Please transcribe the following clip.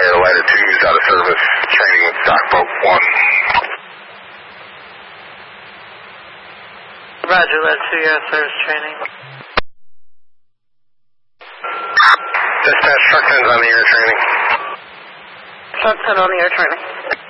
Fire Lighter 2 is out of service, training with Stockboat 1. Roger, Lead 2, you're out of service training. Dispatch, truck 10's on the air training. Truck 10 on the air training.